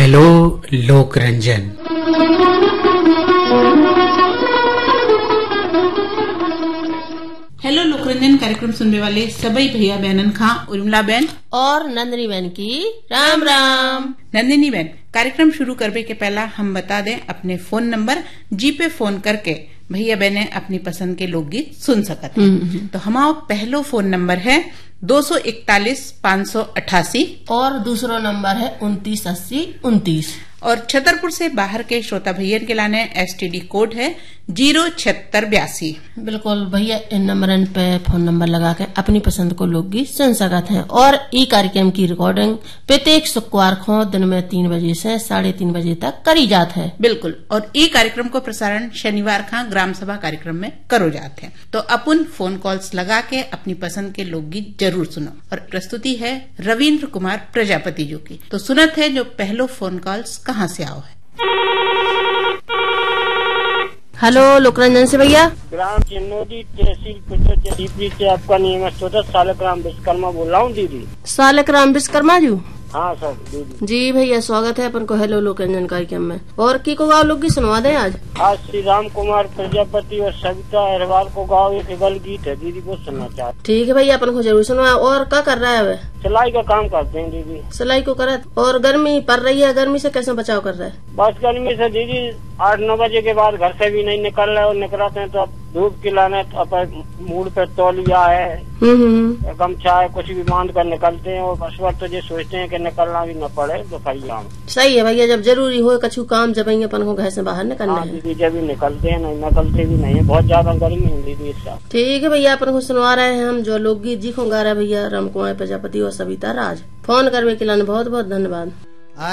Hello लोक Ranjan. Hello लोकरंजन कार्यक्रम सुनने वाले सभी भैया बहनन खां उर्मिला बहन और नंदिनी बहन की राम राम। नंदिनी बहन, कार्यक्रम शुरू करने के पहला हम बता दें अपने फोन नंबर जी पे फोन करके भैया बहने अपनी पसंद के लोकगीत सुन सकते हैं। तो हमारा पहलो फोन नंबर है 241-588 और दूसरा नंबर है 2980-29 और छतरपुर से बाहर के श्रोता भैया के लाने STD कोड है 07682। बिल्कुल भैया, इन नंबर पे फोन नंबर लगा के अपनी पसंद को लोकगीत सुन सकते हैं। और ई कार्यक्रम की रिकॉर्डिंग प्रत्येक शुक्रवार को दिन में 3 बजे से 3:30 बजे तक करी जात है। बिल्कुल, और ई कार्यक्रम को प्रसारण शनिवार का ग्राम सभा कार्यक्रम में करो जाते हैं। तो अपन फोन कॉल्स लगा के अपनी पसंद के लोकगीत जरूर सुनो। और प्रस्तुति है रविन्द्र कुमार प्रजापति जी की। तो सुनत है जो पहलो फोन कॉल्स कहाँ से आओ है। हेलो लोकरंजन से भैया। ग्राम चिन्नौदी तहसील पिपरी से आपका नियमित 14 सालग्राम विश्वकर्मा बोल रहा हूँ दीदी। सालग्राम विश्वकर्मा जी। हाँ सर दीदी। जी भैया, स्वागत है अपन को हेलो लोकरंजन कार्यक्रम में। और की को गाँव लोकगीत सुनवा दें आज श्री राम कुमार प्रजापति और सविता अहरवाल को गाँव एक युगल गीत है दीदी, वो सुनना चाहते। ठीक है भैया, अपन को जरूर सुनवा। और क्या कर रहा है अब? सिलाई का काम करते हैं दीदी। सिलाई को करत। और गर्मी पड़ रही है, गर्मी से कैसे बचाव कर रहा है? बस गर्मी से दीदी 8-9 बजे के बाद घर से भी नहीं निकल रहे, और निकलते हैं तो अब धूप की लाने मूड पे तौलिया है, गमछा है, कुछ भी बांध कर निकलते हैं। और बस वक्त तो ये सोचते हैं कि निकलना भी न पड़े दोपहरिया में। सही है भैया, जब जरूरी हो कछु काम जब अपन को घर से बाहर निकलना है। दीदी जब भी निकलते हैं, नहीं निकलते भी नहीं है, बहुत ज्यादा गर्मी है दीदी इस साल। ठीक है भैया, अपन को सुनवा रहे हैं हम जो लोकगीत जी को गा रहे हैं भैया राम कुमार प्रजापति और सविता राज। फोन करने के लिए बहुत बहुत धन्यवाद।